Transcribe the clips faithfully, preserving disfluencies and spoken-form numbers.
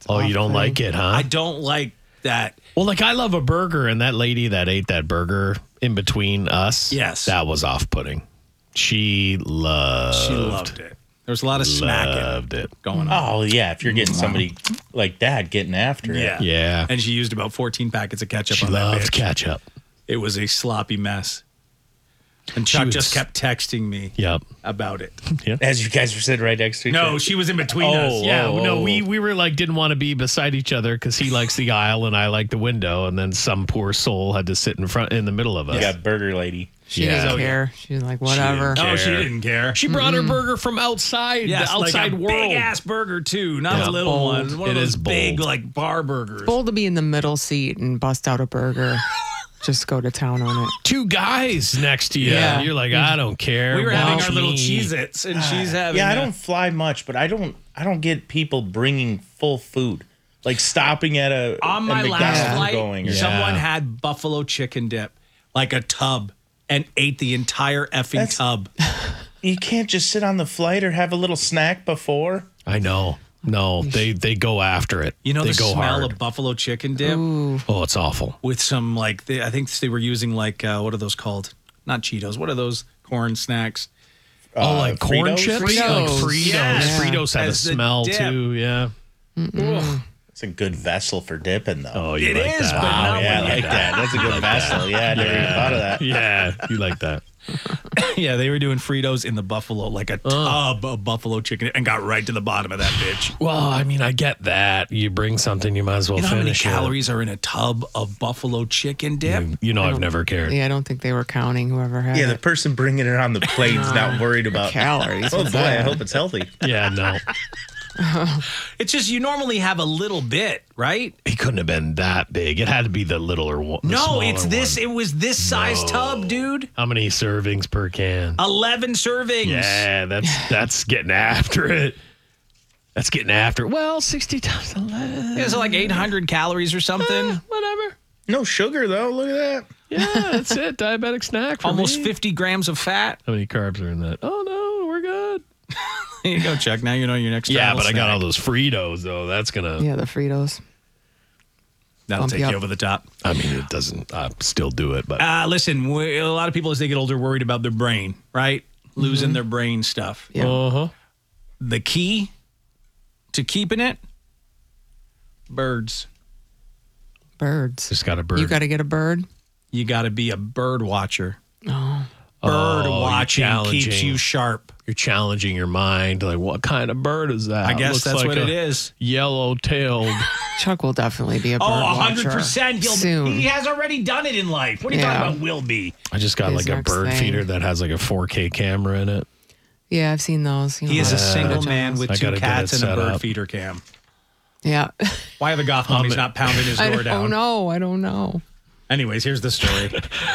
Oh, you don't like it, huh? I don't like that. Well, like I love a burger, and that lady that ate that burger in between us, Yes. that was off-putting. She loved. She loved it. There was a lot of smacking Loved it. going on. Oh, yeah. If you're getting somebody like that getting after it. Yeah. Yeah. And she used about fourteen packets of ketchup She on that loved bitch. ketchup. It was a sloppy mess. And Chuck was- just kept texting me Yep. about it. As you guys were sitting right next to each other. No, she was in between Oh, us. Yeah, oh, no, oh. we we were like didn't want to be beside each other because he likes the aisle and I like the window, and then some poor soul had to sit in front in the middle of us. You got burger lady. She Yeah. didn't Oh, yeah. care. She was like, whatever. didn't Oh, she care. didn't care. She brought her burger from outside, Yes, the outside like a world. big ass burger too, not Yeah. a little Bold. one. One It of those is big bold. like bar burgers. Bold to be in the middle seat and bust out a burger. Just go to town on it. Two guys next to you. Yeah. And you're like, I don't care. We were having our Watch little me. Cheez-Its, and she's having. Yeah, I a- don't fly much, but I don't I don't get people bringing full food. Like stopping at a On a my McDonald's last and flight, going or Yeah. someone had buffalo chicken dip, like a tub, and ate the entire effing That's- tub. You can't just sit on the flight or have a little snack before. I know. No, they they go after it. You know they the go smell hard. of buffalo chicken dip Oh, it's awful. with some like they, I think they were using like uh, what are those called? Not Cheetos. What are those corn snacks? Oh, like corn Fritos? chips? Fritos. Like Fritos. Yes. Fritos had a As the smell dip. too. Yeah. It's a good vessel for dipping, though. Oh, you It like is, that. but Wow, not yeah, I when like you- that. That's a good vessel. Yeah, I never even thought of that. Yeah, you like that. Yeah, they were doing Fritos in the buffalo, like a tub of buffalo chicken, and got right to the bottom of that bitch. Well, I mean, I get that. You bring something, you might as well You know how many finish calories are in a tub of buffalo chicken dip? it. You, you know, I've never cared. Yeah, I don't think they were counting whoever had Yeah, the it. person bringing it on the plane's not worried about Calories. Oh What's boy, I that? hope it's healthy. Yeah, no. It's just you normally have a little bit, right? He couldn't have been that big. It had to be the littler one. the No, smaller it's this. one. It was this size tub, dude. How many servings per can? Eleven servings. Yeah, that's that's getting after it. That's getting after it. Well, sixty times eleven. It's like eight hundred calories or something. Whatever. No sugar though. Look at that. Yeah, that's it. Diabetic snack for Almost me. fifty grams of fat. How many carbs are in that? Oh, no, we're good. There you go, Chuck. Now you know your next. Yeah, travel but I got snack. all those Fritos, though. That's going to, Yeah, the Fritos. That'll bump take you you up. over the top. I mean, it doesn't, I still do it, but Uh, listen, we, a lot of people as they get older worried about their brain, right? Losing their brain stuff. Yeah. uh-huh. The key to keeping it: birds. Birds. Just got a bird. You got to get a bird? You got to be a bird watcher. Oh. Bird Oh, you're watching keeps challenging. you sharp. You're challenging your mind. Like, what kind of bird is that? I guess Looks that's like what a it is. Yellow-tailed. Chuck will definitely be a bird Oh, watcher. one hundred percent. He'll, Soon. he has already done it in life. What are you Yeah. talking about, will be? I just got His like a next bird thing. feeder that has like a four K camera in it. Yeah, I've seen those. You He know, is a the single channels. man with I two gotta get cats it and a set bird up. feeder cam. Yeah. Why are the goth homies Um, not pounding his I door don't down? know. I don't know. Anyways, here's the story.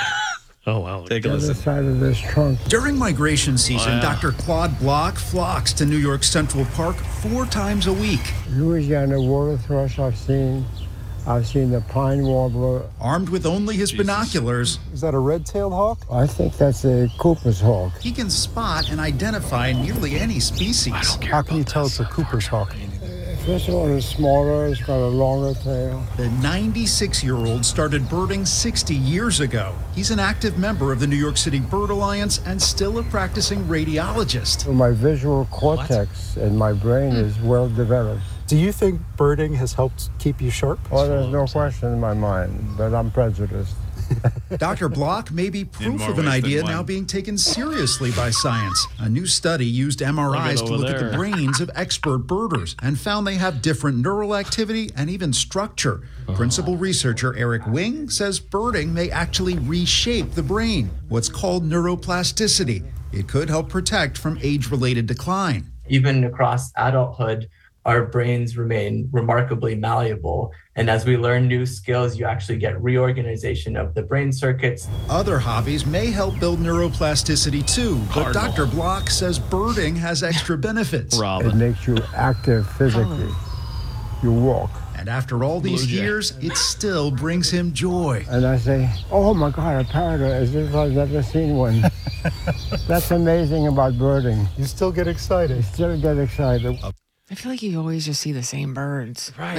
Oh, wow. Take a other listen. side of this trunk. During migration season, Wow. Doctor Claude Block flocks to New York Central Park four times a week. Louisiana water thrush I've seen. I've seen the pine warbler. Armed with only his binoculars, Is that a red-tailed hawk? I think that's a Cooper's hawk. he can spot and identify nearly any species. How can you tell it's a Cooper's hawk? This one is smaller, it's got a longer tail. The ninety-six-year-old started birding sixty years ago. He's an active member of the New York City Bird Alliance and still a practicing radiologist. So my visual cortex in my brain is well developed. Do you think birding has helped keep you sharp? Oh, there's no question in my mind, but I'm prejudiced. Doctor Block may be proof more of an ways than idea one. now being taken seriously by science. A new study used M R Is Look to at look at over the brains of expert birders and found they have different neural activity and even structure. Principal researcher Eric Wing says birding may actually reshape the brain, what's called neuroplasticity. It could help protect from age-related decline. Even across adulthood, our brains remain remarkably malleable. And as we learn new skills, you actually get reorganization of the brain circuits. Other hobbies may help build neuroplasticity too, but Doctor Block says birding has extra benefits. It Robin. makes you active physically. You walk. And after all these Blue jay. years, it still brings him joy. And I say, oh my God, a parrot, as if I've never seen one. That's amazing about birding. You still get excited. I still get excited. I feel like you always just see the same birds. Right.